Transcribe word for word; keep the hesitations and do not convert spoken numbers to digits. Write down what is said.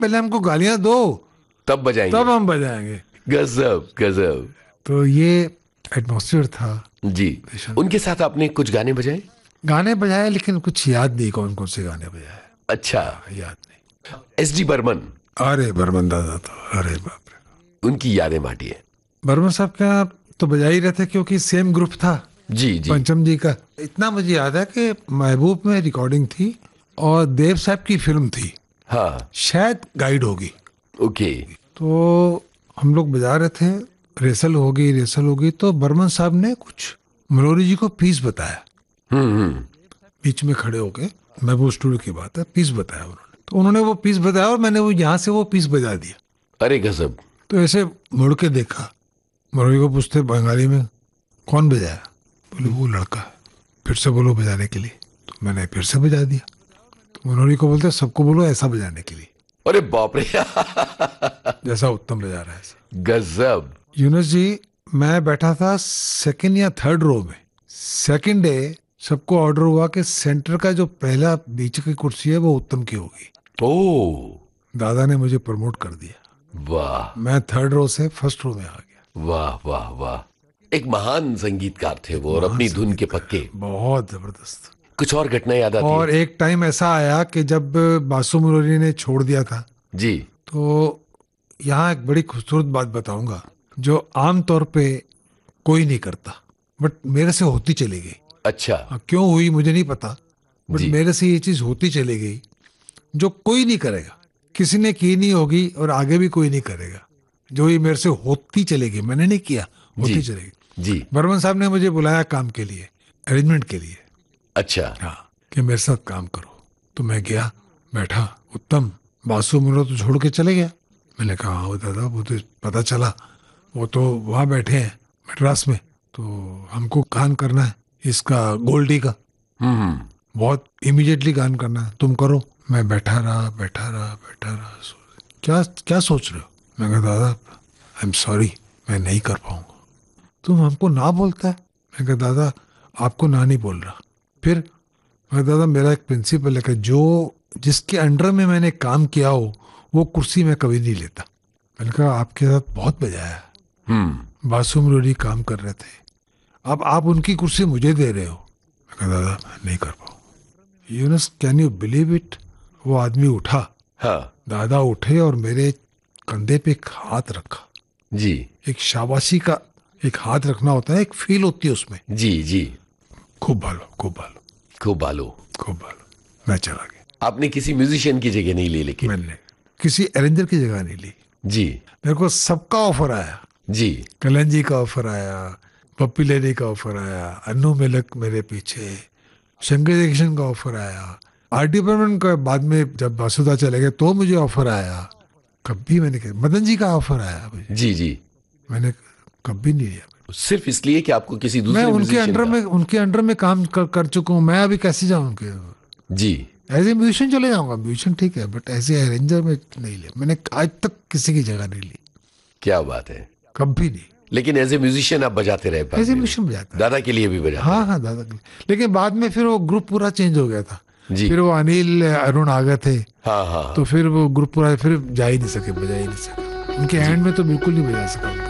पहले हमको गालियां दो, तब बजाएंगे, तब हम बजाएंगे। गजब गजब। तो ये एटमॉस्फेयर था जी। उनके साथ आपने कुछ गाने बजाए? गाने बजाए, लेकिन कुछ याद नहीं कौन कौन से गाने बजाए। अच्छा, याद नहीं। S D Burman. अरे बर्मन दादा तो, अरे बाप रे, उनकी यादें माटी है। बर्मन साहब का तो बजा ही रहे थे, क्योंकि सेम ग्रुप था जी जी। पंचम जी का। इतना मुझे याद है कि महबूब में रिकॉर्डिंग थी और देव साहब की फिल्म थी, हाँ। शायद गाइड होगी। ओके। तो हम लोग बजा रहे थे, रेसल होगी रेसल होगी तो बर्मन साहब ने कुछ मनोरी जी को पीस बताया। हम्म हम्म। बीच में खड़े होके, महबूब स्टूडियो की बात है, पीस बताया उन्होंने। तो उन्होंने वो पीस बताया और मैंने वो यहाँ से वो पीस बजा दिया। अरे गजब। तो ऐसे मुड़ के देखा, मनोरी को पूछते बंगाली में, कौन बजाया? बोले वो लड़का है। फिर से बोलो बजाने के लिए। तो मैंने फिर से बजा दिया। तो मनोरी को बोलते सबको बोलो ऐसा बजाने के लिए, अरे बाप रे। जैसा उत्तम बजा रहा है ऐसा। गजब। यूनुस जी, मैं बैठा था सेकंड या थर्ड रो में। सेकंड डे सबको ऑर्डर हुआ कि सेंटर का जो पहला बीच की कुर्सी है वो उत्तम की होगी। ओ, दादा ने मुझे प्रमोट कर दिया। वाह मैं थर्ड रो से फर्स्ट रो में आ गया। वाह वाह वाह। एक महान संगीतकार थे वो, और महान अपनी धुन के संगीतकार, पक्के। बहुत जबरदस्त। कुछ और घटना याद आती और है? एक टाइम ऐसा आया कि जब बासु मुरारी ने छोड़ दिया था, जी। तो यहाँ एक बड़ी खूबसूरत बात बताऊंगा जो आम तौर पे कोई नहीं करता, बट मेरे से होती चली गई। अच्छा। हाँ, क्यों हुई मुझे नहीं पता, बट जी। मेरे से ये चीज होती चली गई जो कोई नहीं करेगा। किसी ने की नहीं होगी और आगे भी कोई नहीं करेगा। जो ये मेरे से होती चली गई, मैंने नहीं किया, होती जी चली गई। जी। बर्मन साहब ने मुझे बुलाया काम के लिए, अरेंजमेंट के लिए। अच्छा। हाँ, कि मेरे साथ काम करो। तो मैं गया, बैठा। उत्तम, बासु मुरारी तो छोड़ के चले गया। मैंने कहा हाँ दादा, वो तो पता चला, वो तो वहाँ बैठे हैं मद्रास में, तो हमको गान करना है इसका गोल्डी का, हम्म। बहुत इमीडिएटली गान करना है, तुम करो। मैं बैठा रहा बैठा रहा बैठा रहा सो- क्या क्या सोच रहे हो? मैं कहा दादा आई एम सॉरी, मैं नहीं कर पाऊंगा। तुम हमको ना बोलता है? मैं कहा दादा आपको ना नहीं बोल रहा। फिर मैं कहा, दादा मेरा एक प्रिंसिपल है कि जो जिसके अंडर में मैंने काम किया हो वो कुर्सी मैं कभी नहीं लेता। मैंने कहा आपके साथ बहुत बजाया है, हम्म। बासु मुरारी काम कर रहे थे, अब आप उनकी कुर्सी मुझे दे रहे हो। मैं कहा दादा मैं नहीं कर पाऊँ। Yunus, can you believe it, वो आदमी उठा, हाँ। दादा उठे और मेरे कंधे पे एक हाथ रखा। जी एक शाबाशी का एक हाथ रखना होता है, एक फील होती है उसमें। जी जी। खूब भालो खूब भालो खूब बालो। खूब भालो। मैं चला गया। आपने किसी म्यूजिशियन की जगह नहीं ली लेकिन? मैंने किसी अरेंजर की जगह नहीं ली। जी मेरे को सबका ऑफर आया। जी। कलन जी का ऑफर आया, पप्पी लेनी का ऑफर आया, अन्नू मलिक मेरे पीछे, शंकर जयकिशन का ऑफर आया, आर डी बर्मन का बाद में जब बासुदा चले गए तो मुझे ऑफर आया। कभी मैंने कहा, मदन जी का ऑफर आया मुझे, जी जी। मैंने कभी नहीं लिया। सिर्फ इसलिए कि आपको किसी मैं दूसरे उनके म्यूजिशियन अंडर का? में उनके अंडर में काम कर, कर चुका हूँ। मैं अभी कैसे जाऊँ उनके? जी। एज ए म्यूजिशियन चले जाऊंगा, म्यूजिशियन ठीक है, बट एज ए अरेंजर में नहीं लिया मैंने। आज तक किसी की जगह नहीं ली, क्या बात है। कभी नहीं। लेकिन एज ए म्यूजिशियन आप बजाते रहे बाद एज ए में? म्यूजिशियन बजाता है। दादा के लिए भी बजाते? हाँ हाँ दादा के लिए। लेकिन बाद में फिर वो ग्रुप पूरा चेंज हो गया था। जी। फिर वो अनिल अरुण आ गए थे, हाँ हाँ। तो फिर वो ग्रुप पूरा फिर जा ही नहीं सके, बजा ही नहीं सका। उनके हैंड में तो बिल्कुल नहीं बजा सका।